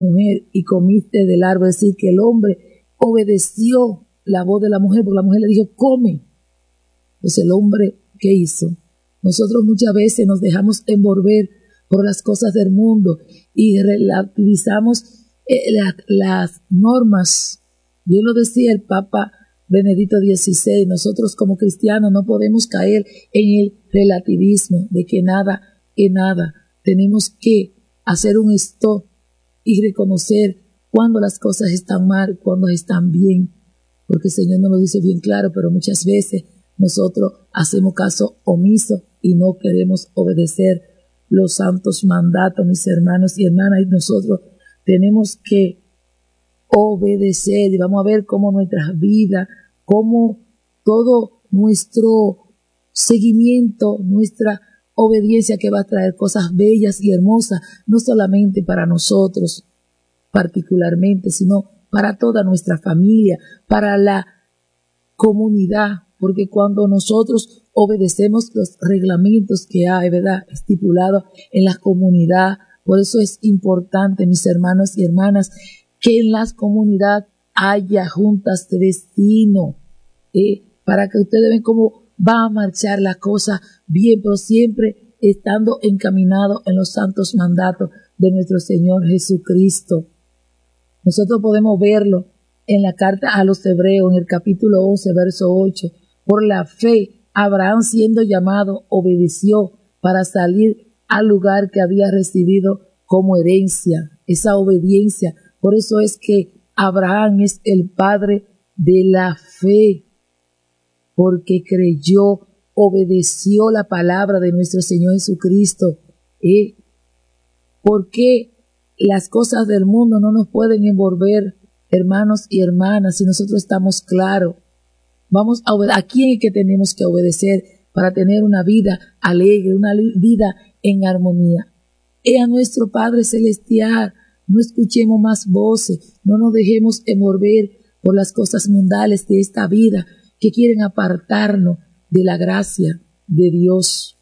mujer y comiste del árbol, es decir, que el hombre obedeció la voz de la mujer, porque la mujer le dijo, come. Pues el hombre, ¿qué hizo? Nosotros muchas veces nos dejamos envolver por las cosas del mundo y relativizamos las normas. Bien lo decía el Papa Benedicto XVI, nosotros como cristianos no podemos caer en el relativismo de que nada es nada. Tenemos que hacer un stop y reconocer cuando las cosas están mal, cuando están bien, porque el Señor nos lo dice bien claro, pero muchas veces nosotros hacemos caso omiso y no queremos obedecer los santos mandatos, mis hermanos y hermanas, y nosotros tenemos que obedecer, y vamos a ver cómo nuestras vidas, cómo todo nuestro seguimiento, nuestra obediencia que va a traer cosas bellas y hermosas, no solamente para nosotros particularmente, sino para toda nuestra familia, para la comunidad, porque cuando nosotros obedecemos los reglamentos que hay, ¿verdad?, estipulados en la comunidad, por eso es importante, mis hermanos y hermanas, que en las comunidades haya juntas de vecinos, para que ustedes vean cómo va a marchar la cosa bien, pero siempre estando encaminado en los santos mandatos de nuestro Señor Jesucristo. Nosotros podemos verlo en la carta a los Hebreos, en el capítulo 11, verso 8. Por la fe, Abraham, siendo llamado, obedeció para salir al lugar que había recibido como herencia. Esa obediencia. Por eso es que Abraham es el padre de la fe, porque creyó, obedeció la palabra de nuestro Señor Jesucristo. ¿Por qué las cosas del mundo no nos pueden envolver, hermanos y hermanas, si nosotros estamos claros? ¿A quién es que tenemos que obedecer para tener una vida alegre, una vida en armonía? Es a nuestro Padre Celestial. No escuchemos más voces, no nos dejemos envolver por las cosas mundanas de esta vida que quieren apartarnos de la gracia de Dios.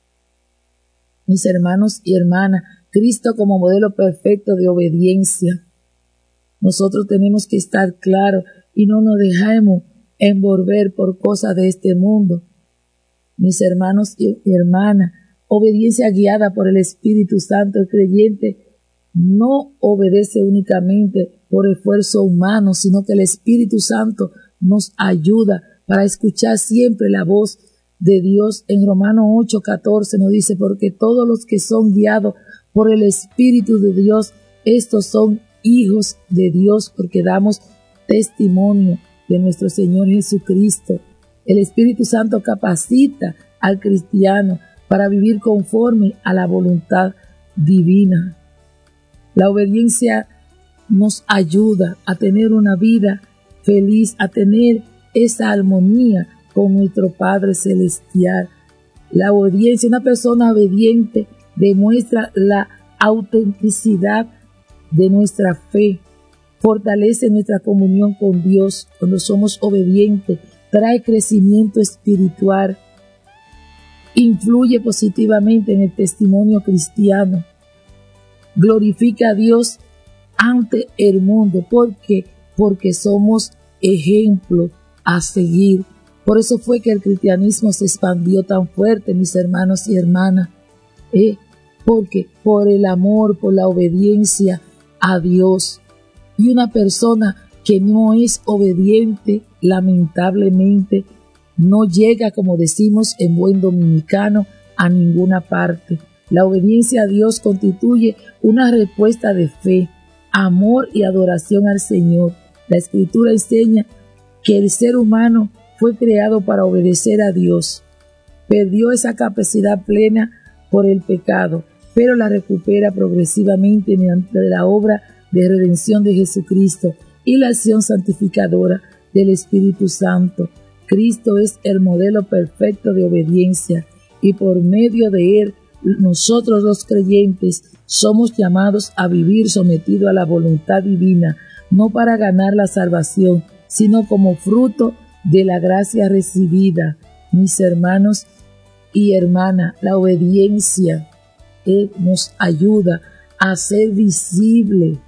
Mis hermanos y hermanas, Cristo como modelo perfecto de obediencia. Nosotros tenemos que estar claros y no nos dejemos envolver por cosas de este mundo. Mis hermanos y hermanas, obediencia guiada por el Espíritu Santo. El creyente no obedece únicamente por esfuerzo humano, sino que el Espíritu Santo nos ayuda para escuchar siempre la voz de Dios. En Romanos 8:14 nos dice, porque todos los que son guiados por el Espíritu de Dios, estos son hijos de Dios, porque damos testimonio de nuestro Señor Jesucristo. El Espíritu Santo capacita al cristiano para vivir conforme a la voluntad divina. La obediencia nos ayuda a tener una vida feliz, a tener esa armonía con nuestro Padre Celestial. La obediencia, una persona obediente demuestra la autenticidad de nuestra fe, fortalece nuestra comunión con Dios. Cuando somos obedientes, trae crecimiento espiritual, influye positivamente en el testimonio cristiano, glorifica a Dios ante el mundo, porque somos ejemplo a seguir. Por eso fue que el cristianismo se expandió tan fuerte, mis hermanos y hermanas, porque por el amor, por la obediencia a Dios. Y una persona que no es obediente, lamentablemente, no llega, como decimos en buen dominicano, a ninguna parte. La obediencia a Dios constituye una respuesta de fe, amor y adoración al Señor. La Escritura enseña que el ser humano fue creado para obedecer a Dios. Perdió esa capacidad plena por el pecado, pero la recupera progresivamente mediante la obra de redención de Jesucristo y la acción santificadora del Espíritu Santo. Cristo es el modelo perfecto de obediencia y por medio de él nosotros los creyentes somos llamados a vivir sometidos a la voluntad divina, no para ganar la salvación, sino como fruto de la gracia recibida. Mis hermanos y hermanas, la obediencia nos ayuda a ser visible